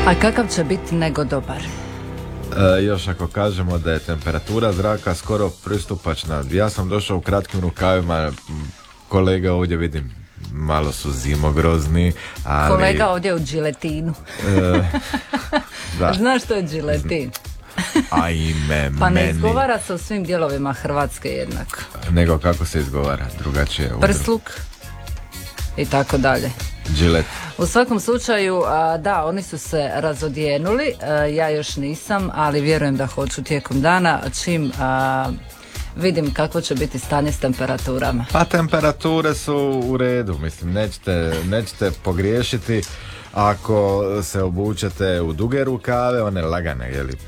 A kakav će biti nego dobar? Još ako kažemo da je temperatura zraka skoro pristupačna. Ja sam došao u kratkim rukavima, kolega ovdje vidim malo su zimogrozni, ali... Kolega ovdje u džiletinu. Da. Znaš što je džiletin? Ajme, Pa ne meni. izgovara se u svim dijelovima Hrvatske jednako. Nego kako se izgovara, drugačije. Prsluk i tako dalje. Džilet. U svakom slučaju, da, oni su se razodjenuli, ja još nisam, ali vjerujem da hoću tijekom dana, čim vidim kako će biti stanje s temperaturama. Pa temperature su u redu, mislim, nećete pogriješiti ako se obučete u duge rukave, one lagane, jeli,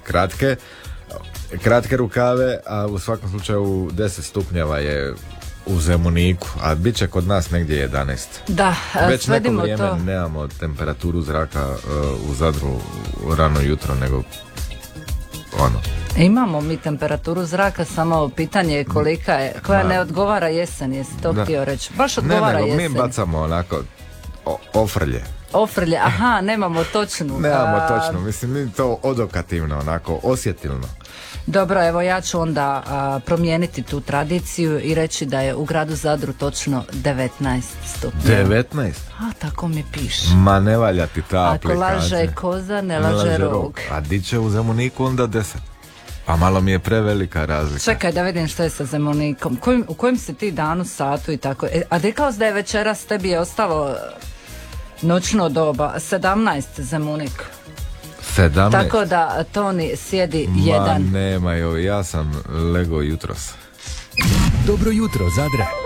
kratke rukave, a u svakom slučaju 10 stupnjeva je u Zemuniku, a bit će kod nas negdje 11. Da, već neko vrijeme to. Nemamo temperaturu zraka u Zadru rano jutro, nego ono. Imamo mi temperaturu zraka, samo pitanje je kolika je, koja ne odgovara jesen, jesi to htio reći? Baš odgovara jesen. Mi bacamo onako ofrlje. Ofrlje, aha, nemamo točnu. Nemamo točno, mislim mi to odokativno, onako osjetilno. Dobro, evo ja ću onda promijeniti tu tradiciju i reći da je u gradu Zadru točno 19 stupnjeva. 19? A, tako mi piše. Ma ne valja ti ta aplikacija. Ako laže koza, ne laže rog. A di će u Zemuniku onda 10? Pa malo mi je prevelika razlika. Čekaj da vidim što je sa Zemunikom. U kojem si ti danu, satu i tako? A rekao si da je večeras tebi je ostalo noćno doba. 17 Zemunik. 17? Tako da Toni sjedi jedan. Ma nema joj, ja sam lego jutros. Dobro jutro, Zadre.